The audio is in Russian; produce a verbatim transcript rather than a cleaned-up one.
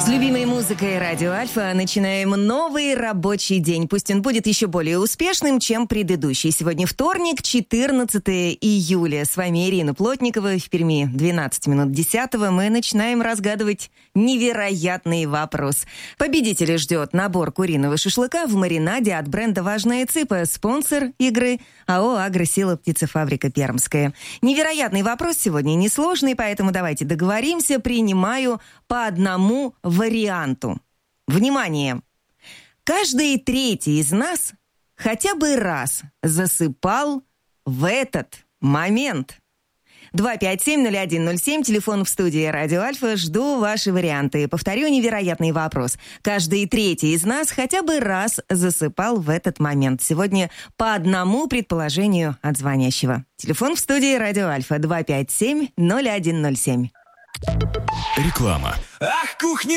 С любимой музыкой Радио Альфа начинаем новый рабочий день. Пусть он будет еще более успешным, чем предыдущий. Сегодня вторник, четырнадцатое июля. С вами Ирина Плотникова. В Перми двенадцать минут десятого. Мы начинаем разгадывать невероятный вопрос. Победителя ждет набор куриного шашлыка в маринаде от бренда «Важная цыпа». Спонсор игры АО «Агросила птицефабрика Пермская». Невероятный вопрос сегодня несложный, поэтому давайте договоримся. Принимаю по одному варианту. Внимание! Каждый третий из нас хотя бы раз засыпал в этот момент. два пять семь ноль один ноль семь, телефон в студии Радио Альфа. Жду ваши варианты. Повторю невероятный вопрос. Каждый третий из нас хотя бы раз засыпал в этот момент. Сегодня по одному предположению от звонящего. Телефон в студии Радио Альфа два пять семь ноль один ноль семь. Реклама. Ах, кухня!